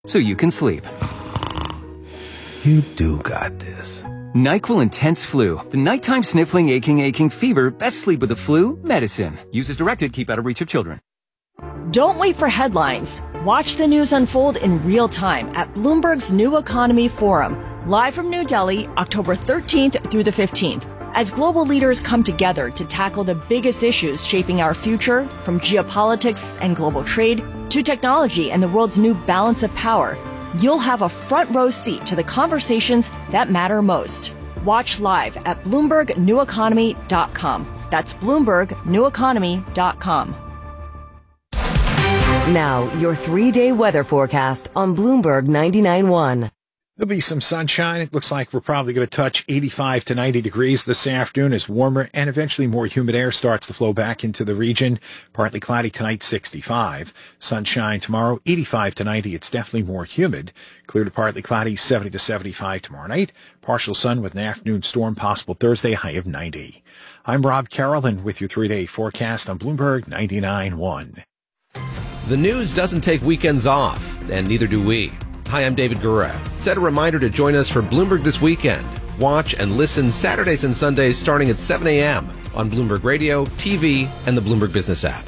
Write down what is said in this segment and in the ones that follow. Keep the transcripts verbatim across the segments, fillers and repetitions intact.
so you can sleep. You do got this. NyQuil Intense Flu, the nighttime sniffling, aching, aching fever, best sleep with the flu medicine. Use as directed, keep out of reach of children. Don't wait for headlines. Watch the news unfold in real time at Bloomberg's New Economy Forum, live from New Delhi, October thirteenth through the fifteenth. As global leaders come together to tackle the biggest issues shaping our future, from geopolitics and global trade to technology and the world's new balance of power, you'll have a front row seat to the conversations that matter most. Watch live at Bloomberg New Economy dot com. That's Bloomberg New Economy dot com. Now, your three-day weather forecast on Bloomberg ninety-nine point one. There'll be some sunshine. It looks like we're probably going to touch eighty-five to ninety degrees this afternoon as warmer and eventually more humid air starts to flow back into the region. Partly cloudy tonight, sixty-five. Sunshine tomorrow, eighty-five to ninety. It's definitely more humid. Clear to partly cloudy, seventy to seventy-five tomorrow night. Partial sun with an afternoon storm possible Thursday, high of ninety. I'm Rob Carroll with your three-day forecast on Bloomberg ninety-nine point one. The news doesn't take weekends off, and neither do we. Hi, I'm David Gura. Set a reminder to join us for Bloomberg This Weekend. Watch and listen Saturdays and Sundays starting at seven a.m. on Bloomberg Radio, T V, and the Bloomberg Business app.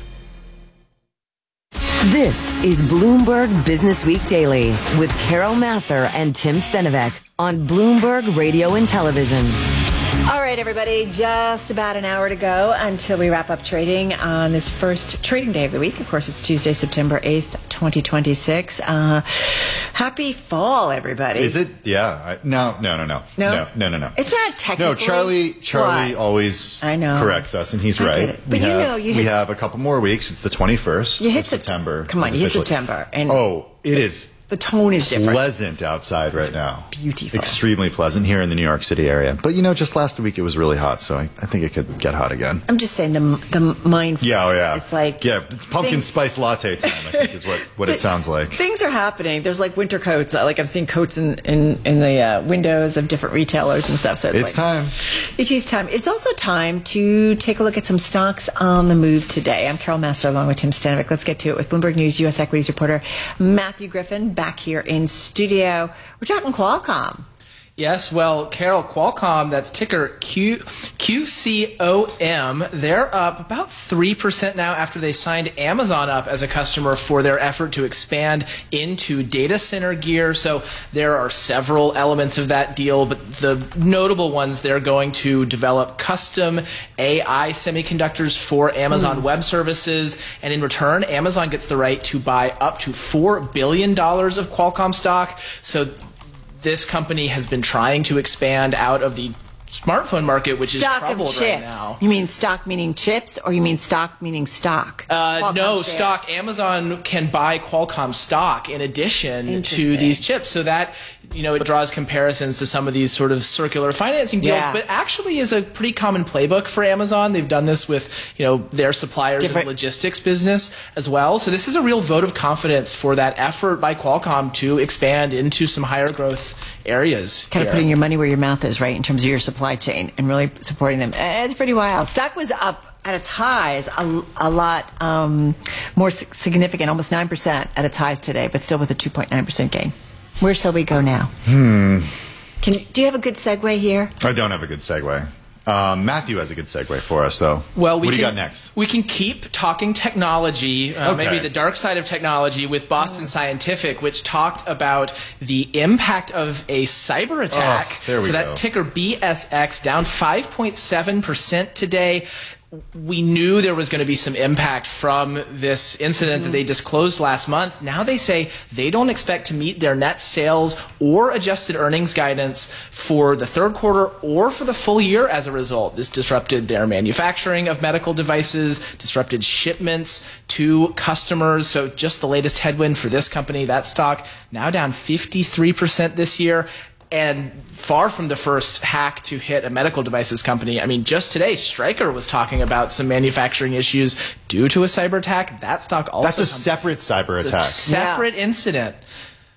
This is Bloomberg Business Week Daily with Carol Massar and Tim Stenovec on Bloomberg Radio and Television. All right, everybody, just about an hour to go until we wrap up trading on this first trading day of the week. Of course, it's Tuesday, September eighth, twenty twenty-six. Uh, happy fall, everybody. Is it? Yeah. I, no, no, no, no. No? No, no, no, no. It's not technically. No, Charlie Charlie What? always I know. corrects us, and he's I right. get it. But we you have, know, you we hit- have a couple more weeks. It's the twenty-first You hit of September. Come on, you hit officially. September. And oh, it is. The tone is different. Pleasant outside right now. Beautiful. Extremely pleasant here in the New York City area. But, you know, just last week it was really hot, so I, I think it could get hot again. I'm just saying the the mind. Yeah, oh yeah. It's like yeah, it's pumpkin things- spice latte time. I think is what, what it sounds like. Things are happening. There's like winter coats. Like I'm seeing coats in in, in the uh, windows of different retailers and stuff. So it's, It's like, time. It is time. It's also time to take a look at some stocks on the move today. I'm Carol Massar along with Tim Stenovec. Let's get to it with Bloomberg News U S equities reporter Matthew Griffin back here in studio. We're talking Qualcomm. Yes, well, Carol, Qualcomm, that's ticker Q, Q C O M, they're up about three percent now after they signed Amazon up as a customer for their effort to expand into data center gear. So there are several elements of that deal, but the notable ones, they're going to develop custom A I semiconductors for Amazon Mm. Web Services, and in return, Amazon gets the right to buy up to four billion dollars of Qualcomm stock. So this company has been trying to expand out of the smartphone market, which Stock is troubled of right chips. now. You mean stock meaning chips, or you mean stock meaning stock? Uh, Qualcomm no, shares. stock. Amazon can buy Qualcomm stock in addition to Interesting. these chips. So that, you know, it draws comparisons to some of these sort of circular financing deals, Yeah. but actually is a pretty common playbook for Amazon. They've done this with, you know, their suppliers Different- and logistics business as well. So this is a real vote of confidence for that effort by Qualcomm to expand into some higher growth areas. Kind of here. putting your money where your mouth is, right, in terms of your supply chain and really supporting them. Eh, It's pretty wild. Stock was up at its highs a, a lot um, more si- significant, almost nine percent at its highs today, but still with a two point nine percent gain. Where shall we go now? Hmm. Can you, do you have a good segue here? I don't have a good segue. Um, Matthew has a good segue for us, though. Well, we what do you can, got next? We can keep talking technology, uh, Okay. maybe the dark side of technology, with Boston Scientific, which talked about the impact of a cyber attack. Oh, there we so that's go. ticker B S X, down five point seven percent today. We knew there was going to be some impact from this incident that they disclosed last month. Now they say they don't expect to meet their net sales or adjusted earnings guidance for the third quarter or for the full year as a result. This disrupted their manufacturing of medical devices, disrupted shipments to customers. So just the latest headwind for this company, that stock now down fifty-three percent this year. And far from the first hack to hit a medical devices company. I mean, just today, Stryker was talking about some manufacturing issues due to a cyber attack. That stock also That's a comes- separate cyber it's a attack. separate incident.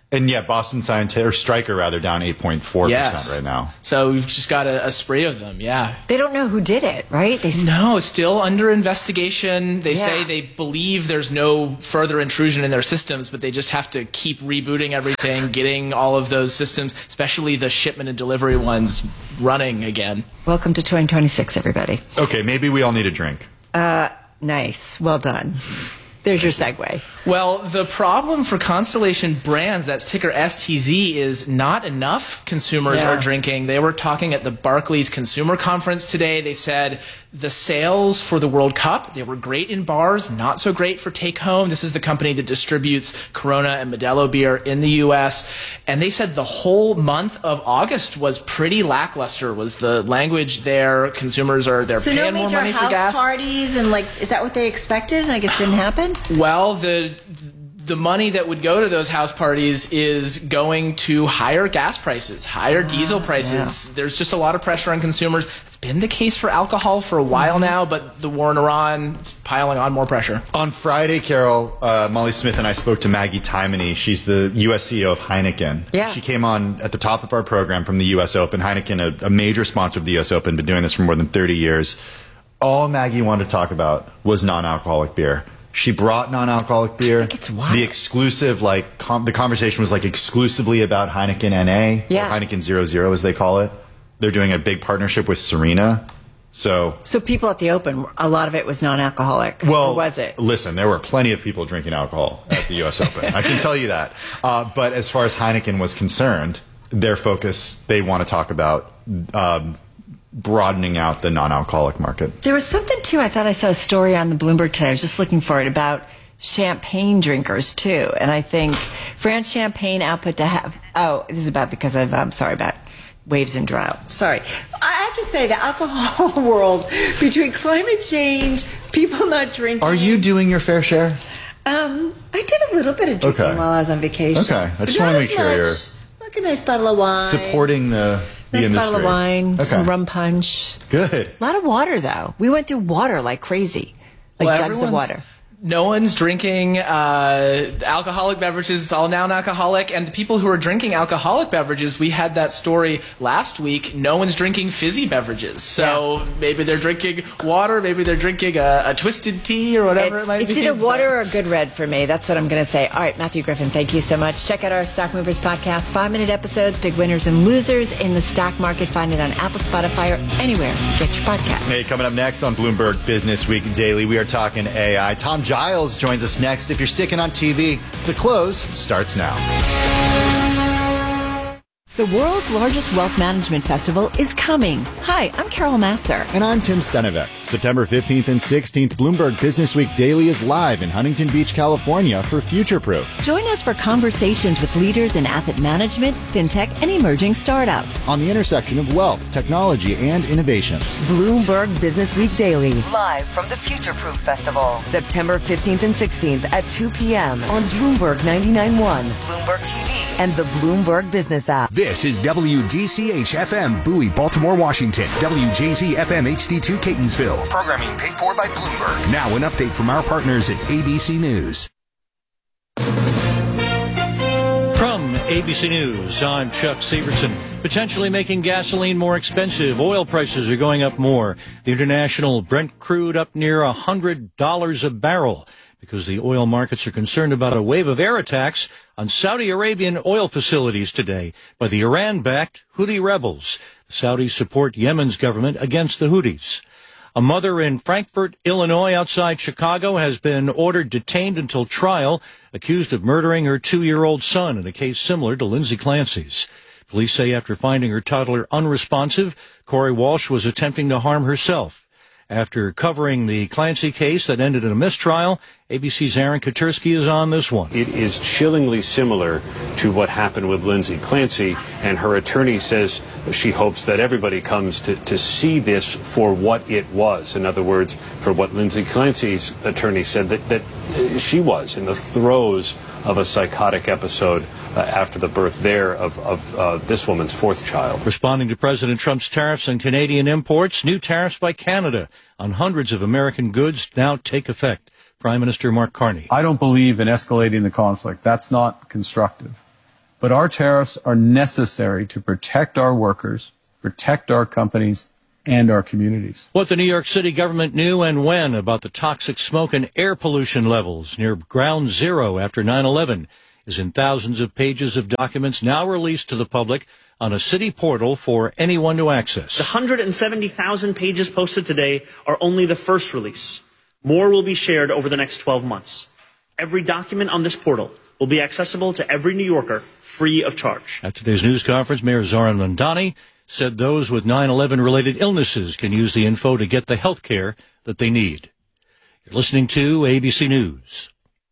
And yeah, Boston Scientific, or Stryker rather, down eight point four percent Yes. right now. So we've just got a, a spray of them, yeah. They don't know who did it, right? They s- No, still under investigation. They Yeah. say they believe there's no further intrusion in their systems, but they just have to keep rebooting everything, getting all of those systems, especially the shipment and delivery ones, running again. Welcome to twenty twenty-six, everybody. Okay, maybe we all need a drink. Uh, nice. Well done. There's your segue. Well, the problem for Constellation Brands, that's ticker S T Z, is not enough consumers Yeah. are drinking. They were talking at the Barclays Consumer Conference today. They said the sales for the World Cup, they were great in bars, not so great for take home. This is the company that distributes Corona and Modelo beer in the U S. And they said the whole month of August was pretty lackluster, was the language there. Consumers are, they're So paying no more major money for house gas. parties and like, is that what they expected? And I guess didn't happen? Well, the the money that would go to those house parties is going to higher gas prices, higher diesel prices. yeah. There's just a lot of pressure on consumers. It's been the case for alcohol for a while now, but the war in Iran is piling on more pressure. On Friday, Carol, uh, Molly Smith and I spoke to Maggie Tymony. She's the U S C E O of Heineken. Yeah. She came on at the top of our program from the U S Open. Heineken, a, a major sponsor of the U S Open, been doing this for more than thirty years. All Maggie wanted to talk about was non-alcoholic beer. She brought non-alcoholic beer. I think it's wild. The exclusive, like, com- the conversation was like exclusively about Heineken N A, Yeah. or Heineken Zero Zero as they call it. They're doing a big partnership with Serena. So, So people at the Open, a lot of it was non-alcoholic. well, or was it? Listen, there were plenty of people drinking alcohol at the U S Open. I can tell you that. Uh, but as far as Heineken was concerned, their focus, they want to talk about um, broadening out the non-alcoholic market. There was something, too, I thought I saw a story on the Bloomberg today. I was just looking for it, about champagne drinkers, too. And I think France Champagne output to have... Oh, this is about because of... I'm sorry, about waves and drought. Sorry. I have to say, the alcohol world, between climate change, people not drinking... Are you doing your fair share? Um, I did a little bit of drinking Okay. while I was on vacation. Okay. I But just not wanna make as sure much. you're Like a nice bottle of wine. Supporting the, the Nice industry. bottle of wine, Okay. some rum punch. Good. A lot of water, though. We went through water like crazy. Like Well, jugs of everyone's- water. No one's drinking uh, alcoholic beverages. It's all non-alcoholic. And the people who are drinking alcoholic beverages, we had that story last week. No one's drinking fizzy beverages. So Yeah. maybe they're drinking water. Maybe they're drinking a, a twisted tea or whatever It's, it might it's be. either water or a good red for me. That's what I'm going to say. All right, Matthew Griffin, thank you so much. Check out our Stock Movers podcast, five-minute episodes, big winners and losers in the stock market. Find it on Apple, Spotify, or anywhere you get your podcast. Hey, coming up next on Bloomberg Business Week Daily, we are talking A I. Tom Giles joins us next. If you're sticking on T V, the close starts now. The world's largest wealth management festival is coming. Hi, I'm Carol Masser. And I'm Tim Stenivek. September fifteenth and sixteenth, Bloomberg Business Week Daily is live in Huntington Beach, California for Future Proof. Join us for conversations with leaders in asset management, fintech, and emerging startups. On the intersection of wealth, technology, and innovation. Bloomberg Business Week Daily, live from the Future Proof Festival, September fifteenth and sixteenth at two p.m. on Bloomberg ninety-nine point one, Bloomberg T V, and the Bloomberg Business app. This is W D C H F M Bowie, Baltimore, Washington. W J Z F M H D two Catonsville. Programming paid for by Bloomberg. Now an update from our partners at A B C News. From A B C News, I'm Chuck Severson. Potentially making gasoline more expensive. Oil prices are going up more. The international Brent crude up near one hundred dollars a barrel because the oil markets are concerned about a wave of air attacks on Saudi Arabian oil facilities today by the Iran-backed Houthi rebels. The Saudis support Yemen's government against the Houthis. A mother in Frankfort, Illinois, outside Chicago, has been ordered detained until trial, accused of murdering her two-year-old son in a case similar to Lindsay Clancy's. Police say after finding her toddler unresponsive, Corey Walsh was attempting to harm herself. After covering the Clancy case that ended in a mistrial, A B C's Aaron Katersky is on this one. It is chillingly similar to what happened with Lindsay Clancy, and her attorney says she hopes that everybody comes to, to see this for what it was. In other words, for what Lindsay Clancy's attorney said that, that she was in the throes of a psychotic episode uh, after the birth there of, of uh, this woman's fourth child. Responding to President Trump's tariffs on Canadian imports, new tariffs by Canada on hundreds of American goods now take effect. Prime Minister Mark Carney. I don't believe in escalating the conflict. That's not constructive. But our tariffs are necessary to protect our workers, protect our companies, and our communities. What the New York City government knew and when about the toxic smoke and air pollution levels near Ground Zero after nine eleven is in thousands of pages of documents now released to the public on a city portal for anyone to access. The one hundred seventy thousand pages posted today are only the first release. More will be shared over the next twelve months. Every document on this portal will be accessible to every New Yorker free of charge. At today's news conference, Mayor Zoran Mandani said those with nine eleven related illnesses can use the info to get the health care that they need. You're listening to A B C News.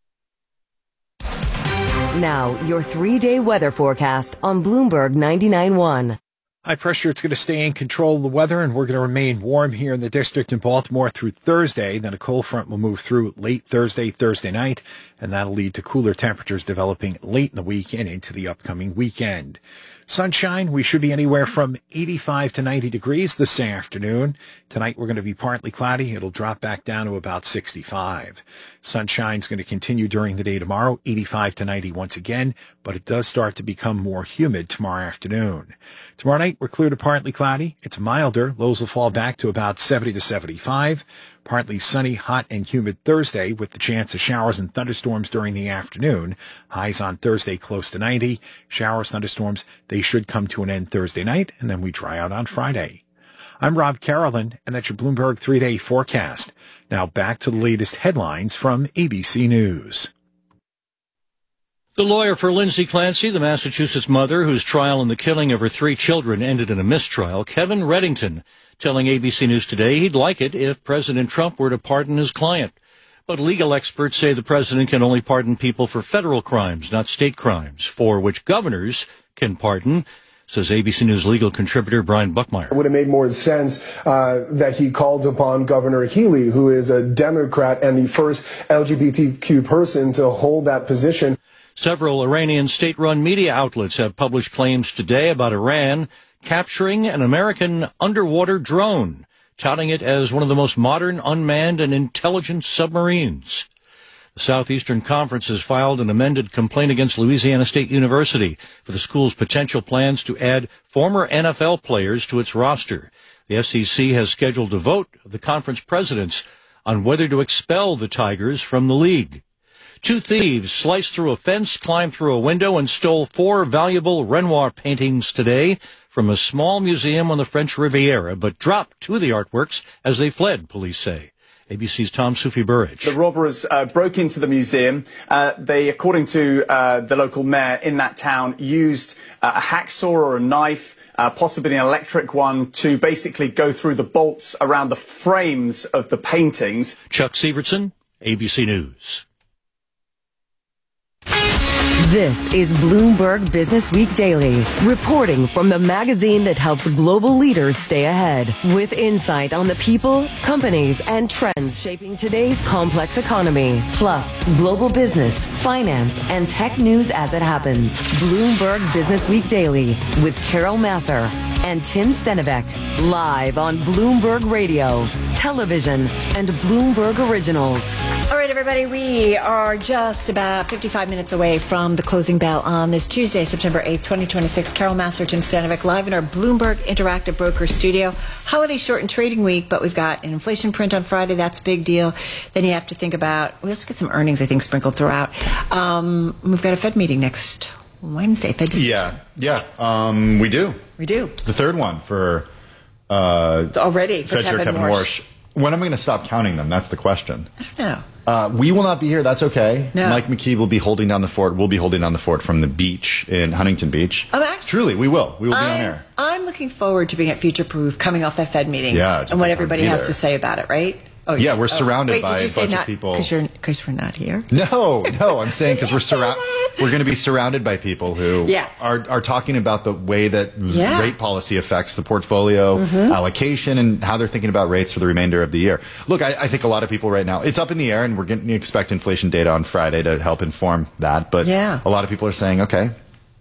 Now, your three-day weather forecast on Bloomberg ninety-nine point one. High pressure, it's going to stay in control of the weather, and we're going to remain warm here in the district in Baltimore through Thursday. Then a cold front will move through late Thursday, Thursday night, and that'll lead to cooler temperatures developing late in the week and into the upcoming weekend. Sunshine, we should be anywhere from eighty-five to ninety degrees this afternoon. Tonight we're going to be partly cloudy. It'll drop back down to about sixty-five. Sunshine's going to continue during the day tomorrow, eighty-five to ninety once again, but it does start to become more humid tomorrow afternoon. Tomorrow night we're clear to partly cloudy. It's milder. Lows will fall back to about seventy to seventy-five. Partly sunny, hot, and humid Thursday with the chance of showers and thunderstorms during the afternoon. Highs on Thursday close to ninety. Showers, thunderstorms, they should come to an end Thursday night, and then we dry out on Friday. I'm Rob Carolyn, and that's your Bloomberg three-day forecast. Now back to the latest headlines from A B C News. The lawyer for Lindsay Clancy, the Massachusetts mother whose trial in the killing of her three children ended in a mistrial, Kevin Reddington, telling A B C News Today he'd like it if President Trump were to pardon his client. But legal experts say the president can only pardon people for federal crimes, not state crimes, for which governors can pardon, says A B C News legal contributor Brian Buckmeyer. It would have made more sense uh, that he called upon Governor Healy, who is a Democrat and the first L G B T Q person to hold that position. Several Iranian state-run media outlets have published claims today about Iran capturing an American underwater drone, touting it as one of the most modern, unmanned, and intelligent submarines. The Southeastern Conference has filed an amended complaint against Louisiana State University for the school's potential plans to add former N F L players to its roster. The S E C has scheduled a vote of the conference presidents on whether to expel the Tigers from the league. Two thieves sliced through a fence, climbed through a window, and stole four valuable Renoir paintings today from a small museum on the French Riviera, but dropped two of the artworks as they fled, police say. A B C's Tom Sufi-Burridge. The robbers uh, broke into the museum. Uh, they, according to uh, the local mayor in that town, used uh, a hacksaw or a knife, uh, possibly an electric one, to basically go through the bolts around the frames of the paintings. Chuck Severson, A B C News. This is Bloomberg Business Week Daily, reporting from the magazine that helps global leaders stay ahead, with insight on the people, companies, and trends shaping today's complex economy, plus global business, finance, and tech news as it happens. Bloomberg Business Week Daily with Carol Masser and Tim Stenivek, live on Bloomberg Radio, television, and Bloomberg Originals. All right, everybody, we are just about fifty-five minutes away from the closing bell on this Tuesday, September eighth, twenty twenty-six. Carol Masser, Tim Stenivek, live in our Bloomberg Interactive Broker studio. Holiday shortened trading week, but we've got an inflation print on Friday. That's a big deal. Then you have to think about, we also get some earnings, I think, sprinkled throughout. Um, we've got a Fed meeting next Wednesday. Fed decision. Yeah, yeah, um, we do. We do. The third one for uh, already for Fed Chair Kevin, Kevin Warsh. When am I going to stop counting them? That's the question. I don't know. Uh, we will not be here. That's okay. No. Mike McKee will be holding down the fort. We'll be holding down the fort from the beach in Huntington Beach. I'm actually, Truly, we will. We will be I'm, on air. I'm looking forward to being at Future Proof, coming off that Fed meeting, yeah, and what everybody has to say about it, right? Oh, yeah, we're surrounded oh, wait, by did you a say bunch not, of people. Because we're not here? No, no, I'm saying because we're surround, we're going to be surrounded by people who yeah. are are talking about the way that yeah. rate policy affects the portfolio mm-hmm. allocation and how they're thinking about rates for the remainder of the year. Look, I, I think a lot of people right now, it's up in the air, and we're going to expect inflation data on Friday to help inform that. But yeah. a lot of people are saying, okay,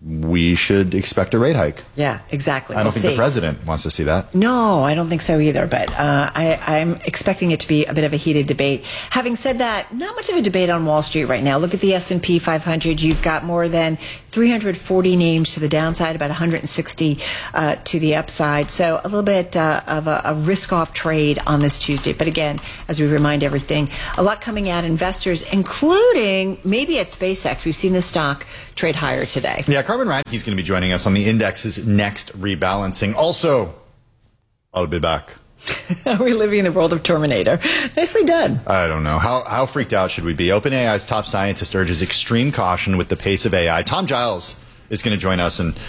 we should expect a rate hike. Yeah, exactly. I don't we'll think see. the president wants to see that. No, I don't think so either, but uh, I, I'm expecting it to be a bit of a heated debate. Having said that, not much of a debate on Wall Street right now. Look at the S and P five hundred. You've got more than three hundred forty names to the downside, about one hundred sixty uh, to the upside. So a little bit uh, of a, a risk-off trade on this Tuesday. But again, as we remind everything, a lot coming at investors, including maybe at SpaceX. We've seen the stock trade higher today. Yeah, Carmen Radke's going to be joining us on the index's next rebalancing. Also, I'll be back. Are we living in the world of Terminator? Nicely done. I don't know. How how freaked out should we be? OpenAI's top scientist urges extreme caution with the pace of A I. Tom Giles is going to join us and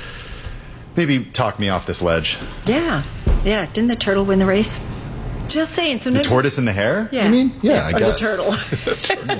maybe talk me off this ledge. Yeah. Yeah. Didn't the turtle win the race? Just saying. The Sometimes tortoise and the hare? Yeah. You mean? Yeah, yeah. I or guess. the turtle.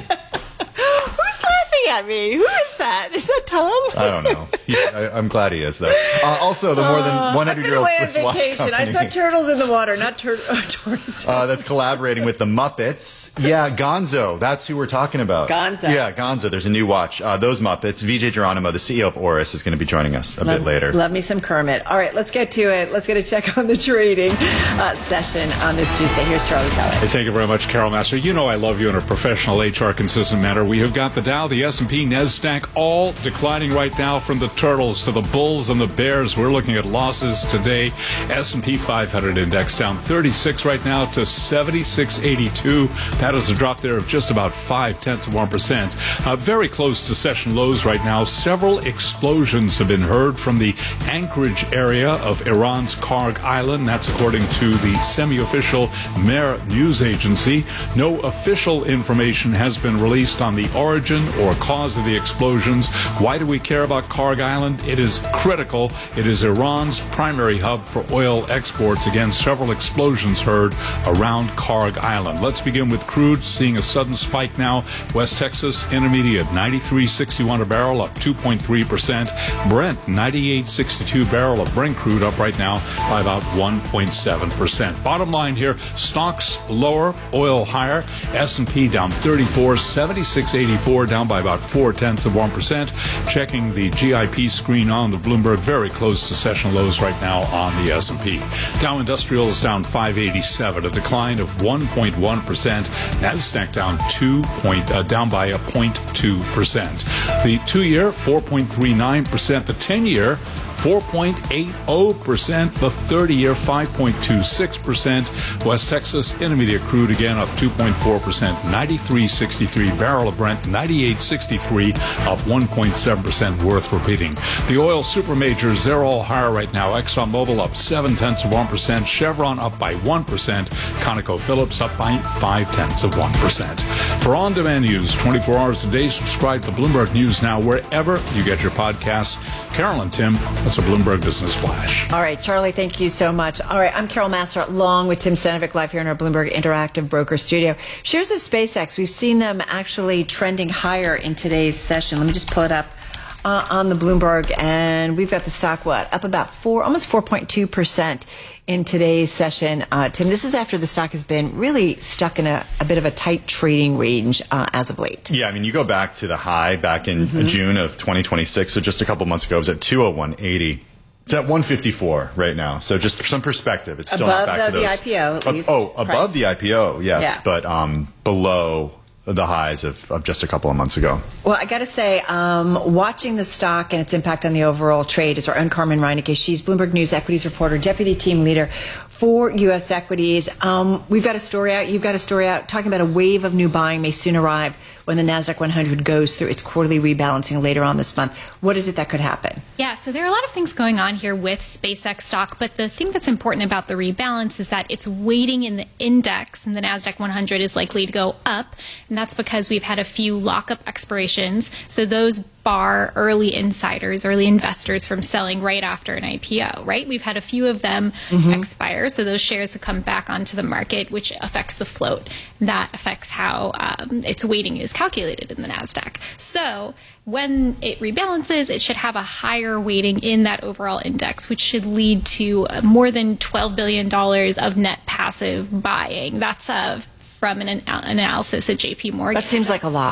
Who's laughing at me? Who is that? Is that Tom? I don't know. He, I, I'm glad he is, though. Uh, also, the more than one hundred year old I've been away on Swiss watch vacation. I company saw turtles in the water, not tur- uh, tortoises. uh, that's collaborating with the Muppets. Yeah, Gonzo. That's who we're talking about. Gonzo. Yeah, Gonzo. There's a new watch. Uh, those Muppets. V J Geronimo, the C E O of Oris, is going to be joining us a love, bit later. Love me some Kermit. All right, let's get to it. Let's get a check on the trading uh, session on this Tuesday. Here's Charlie Keller. Hey, thank you very much, Carol Master. You know I love you in a professional H R consistent manner. We have got the Dow, the S and P, NASDAQ, all declining right now, from the turtles to the bulls and the bears. We're looking at losses today. S and P five hundred index down thirty-six right now to seventy-six eighty-two. That is a drop there of just about five tenths of one percent. Uh, very close to session lows right now. Several explosions have been heard from the Anchorage area of Iran's Karg Island. That's according to the semi-official Mer news agency. No official information has been released on the origin or cause of the explosions. Why do we care about Karg Island? It is critical. It is Iran's primary hub for oil exports. Again, several explosions heard around Karg Island. Let's begin with crude, seeing a sudden spike now. West Texas Intermediate ninety-three sixty-one a barrel, up two point three percent. Brent ninety-eight sixty-two barrel of Brent crude, up right now by about one point seven percent. Bottom line here, stocks lower, oil higher. S and P down thirty-four, seventy-six eighty-four, down by about four tenths of one percent. Checking the G I P screen on the Bloomberg, very close to session lows right now on the S and P. Dow Industrial is down five eighty-seven, a decline of one point one percent. NASDAQ down two point, uh, down by a zero point two percent. The two-year four point three nine percent. The ten-year four point eight zero percent. The thirty-year five point two six percent. West Texas Intermediate crude again up two point four percent. ninety-three sixty-three barrel of Brent, ninety-eight sixty-three, up one point seven percent. Worth repeating. The oil super majors, they're all higher right now. ExxonMobil up seven tenths of one percent. Chevron up by one percent. ConocoPhillips up by five tenths of one percent. For on-demand news twenty-four hours a day, subscribe to Bloomberg News Now wherever you get your podcasts. Carol and Tim, that's a Bloomberg Business Flash. All right, Charlie, thank you so much. All right, I'm Carol Master, along with Tim Stanovic, live here in our Bloomberg Interactive Broker Studio. Shares of SpaceX, we've seen them actually trending higher in today's session. Let me just pull it up uh, on the Bloomberg, and we've got the stock, what, up about four, almost four point two percent in today's session. Uh, Tim, this is after the stock has been really stuck in a, a bit of a tight trading range uh, as of late. Yeah, I mean, you go back to the high back in mm-hmm. June of twenty twenty-six, so just a couple months ago, it was at two oh one eighty. It's at one fifty-four right now. So just for some perspective, it's still above not back the, to those. the I P O, at uh, least. Oh, above price. the I P O, yes, yeah. but um, below the highs of, of just a couple of months ago. Well, I got to say, um, watching the stock and its impact on the overall trade is our own Carmen Reineke. She's Bloomberg News equities reporter, deputy team leader for U S equities. Um, we've got a story out. You've got a story out talking about a wave of new buying may soon arrive when the NASDAQ one hundred goes through its quarterly rebalancing later on this month. What is it that could happen? Yeah, so there are a lot of things going on here with SpaceX stock, but the thing that's important about the rebalance is that its weighting in the index and the NASDAQ one hundred is likely to go up, and that's because we've had a few lockup expirations. So those bar early insiders, early investors from selling right after an I P O, right? We've had a few of them mm-hmm. expire, so those shares have come back onto the market, which affects the float. That affects how um, its weighting is calculated in the NASDAQ. So when it rebalances, it should have a higher weighting in that overall index, which should lead to more than twelve billion dollars of net passive buying. That's uh, from an, an analysis at J P Morgan. That seems like a lot.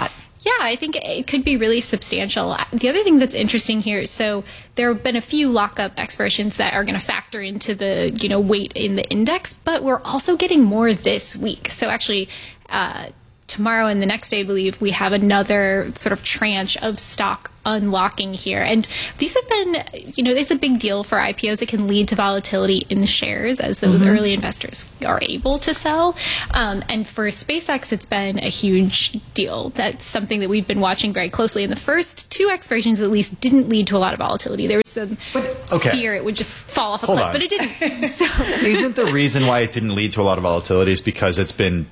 Yeah, I think it could be really substantial. The other thing that's interesting here, so there have been a few lockup expirations that are going to factor into the, you know, weight in the index, but we're also getting more this week. So actually, uh, tomorrow and the next day, I believe, we have another sort of tranche of stock unlocking here. And these have been, you know, it's a big deal for I P Os. It can lead to volatility in the shares as those mm-hmm. early investors are able to sell. Um, and for SpaceX, it's been a huge deal. That's something that we've been watching very closely. And the first two expirations, at least, didn't lead to a lot of volatility. There was some but, okay. fear it would just fall off a Hold cliff, on. but it didn't. So. Isn't the reason why it didn't lead to a lot of volatility is because it's been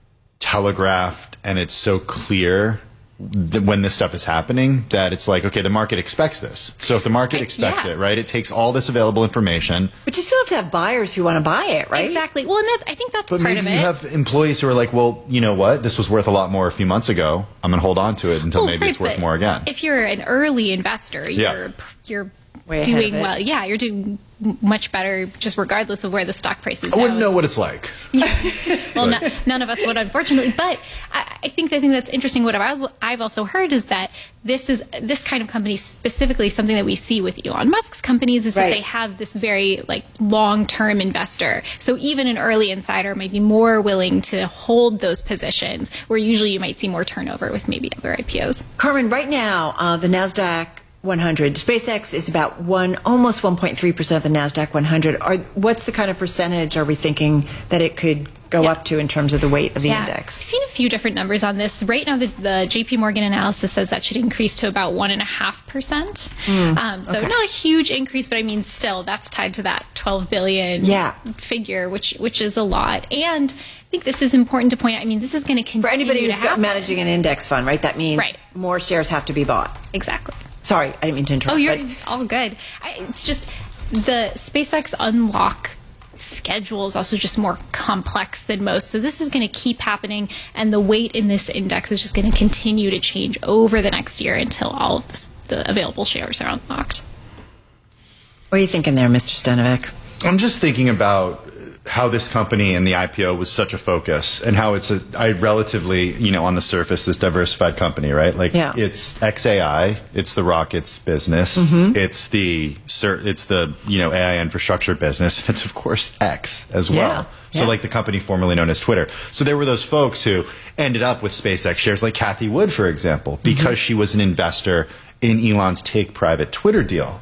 telegraphed and it's so clear that when this stuff is happening that it's like, okay, the market expects this. So if the market expects yeah. it, right, it takes all this available information. But you still have to have buyers who want to buy it, right? Exactly. Well, and that, I think that's But part maybe of you it. have employees who are like, well, you know what, this was worth a lot more a few months ago. I'm going to hold on to it until Well, maybe right, it's worth but more again. If you're an early investor, Yeah. you're you're Way ahead doing of it. well. Yeah, you're doing much better, just regardless of where the stock price is. I wouldn't now. know what it's like. Well, no, none of us would, unfortunately. But I, I think the thing that's interesting, what I've also, I've also heard, is that this is this kind of company, specifically something that we see with Elon Musk's companies, is Right. that they have this very like long-term investor. So even an early insider might be more willing to hold those positions, where usually you might see more turnover with maybe other I P Os. Carmen, right now, uh, the NASDAQ one hundred, SpaceX is about one, almost one point three percent of the NASDAQ one hundred. Are, what's the kind of percentage are we thinking that it could go Yeah. up to in terms of the weight of the Yeah. index? I've seen a few different numbers on this. Right now, the, the J P Morgan analysis says that should increase to about one and a half percent. Mm, Um, so okay. not a huge increase, but I mean, still, that's tied to that twelve billion Yeah. figure, which which is a lot. And I think this is important to point out. I mean, this is going to continue For anybody to who's got happen. managing an index fund, right? That means Right. more shares have to be bought. Exactly. Sorry, I didn't mean to interrupt. Oh, you're but- all good. I, it's just the SpaceX unlock schedule is also just more complex than most. So this is going to keep happening, and the weight in this index is just going to continue to change over the next year until all of this, the available shares are unlocked. What are you thinking there, Mister Stanovic? I'm just thinking about how this company and the I P O was such a focus, and how it's a I relatively, you know, on the surface, this diversified company, right? Like Yeah. it's X A I, it's the rockets business, Mhm. it's the cer- it's the you know A I infrastructure business, it's of course X as well. Yeah. So Yeah. like the company formerly known as Twitter. So there were those folks who ended up with SpaceX shares, like Kathy Wood, for example, because she was an investor in Elon's take private Twitter deal.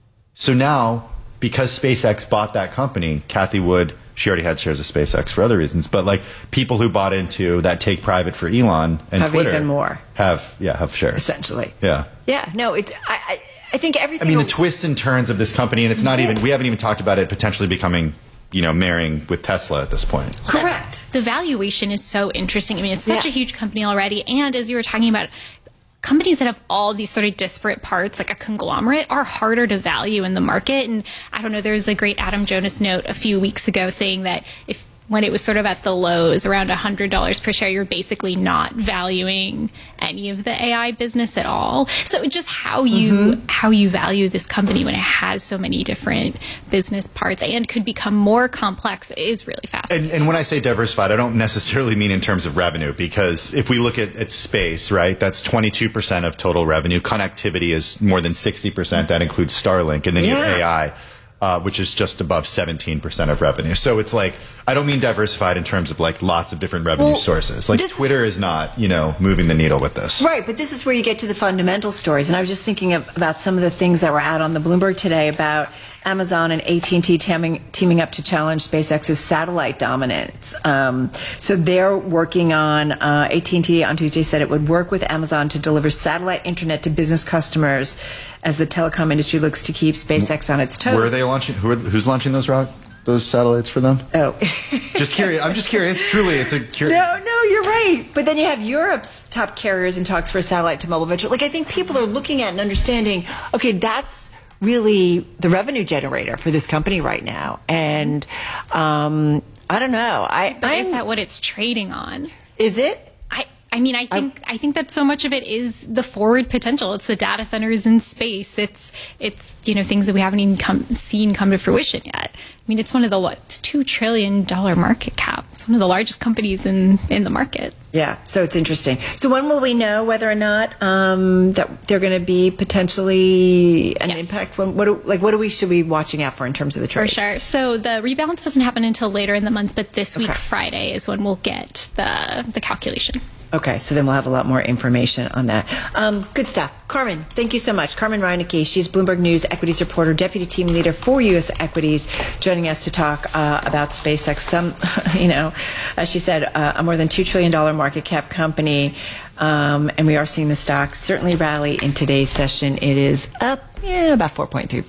So now, because SpaceX bought that company, Kathy Wood, she already had shares of SpaceX for other reasons, but like people who bought into that take private for Elon and Have Twitter even more. have yeah have shares Essentially. yeah. Yeah, no, it's, I, I, I think I everything. mean the twists and turns of this company, and it's not even we haven't even talked about it potentially becoming you know marrying with Tesla at this point. Correct. The valuation is so interesting. I mean, it's such Yeah. a huge company already. And as you were talking about, companies that have all these sort of disparate parts, like a conglomerate, are harder to value in the market. And I don't know, there was a great Adam Jonas note a few weeks ago saying that if when it was sort of at the lows, around one hundred dollars per share, you're basically not valuing any of the A I business at all. So just how you Mm-hmm. how you value this company when it has so many different business parts and could become more complex is really fascinating. And, and when I say diversified, I don't necessarily mean in terms of revenue, because if we look at, at space, right, that's twenty-two percent of total revenue. Connectivity is more than sixty percent. That includes Starlink. And then you have Yeah. A I, uh, which is just above seventeen percent of revenue. So it's like, I don't mean diversified in terms of like lots of different revenue Well, sources. Like this- Twitter is not, you know, moving the needle with this. Right, but this is where you get to the fundamental stories. And I was just thinking of, about some of the things that were out on the Bloomberg today about Amazon and A T and T teaming, teaming up to challenge SpaceX's satellite dominance. Um, so they're working on, uh, A T and T on Tuesday said it would work with Amazon to deliver satellite internet to business customers as the telecom industry looks to keep SpaceX on its toes. Where are they launching? Who are, who's launching those rock, those satellites for them? Oh. Just curious. I'm just curious. Truly, it's a curious. No, no, you're right. But then you have Europe's top carriers in talks for a satellite to mobile venture. Like, I think people are looking at and understanding, okay, that's really the revenue generator for this company right now. And um, I don't know. I, But is I'm- that what it's trading on? Is it? I I mean, I think I, I think that so much of it is the forward potential. It's the data centers in space. It's it's you know things that we haven't even come, seen come to fruition yet. I mean, it's one of the it's two trillion dollar market cap. It's one of the largest companies in in the market. Yeah, so it's interesting. So when will we know whether or not um, that they're going to be potentially an yes. impact? When, what do, like what do we should we be watching out for in terms of the trade? For sure. So the rebalance doesn't happen until later in the month, but this week okay. Friday is when we'll get the the calculation. Okay, so then we'll have a lot more information on that. Um, good stuff. Carmen, thank you so much. Carmen Reinecke, she's Bloomberg News equities reporter, deputy team leader for U S equities, joining us to talk uh, about SpaceX. Some, you know, as she said, uh, a more than two trillion dollars market cap company, um, and we are seeing the stock certainly rally in today's session. It is up, yeah, about four point three percent.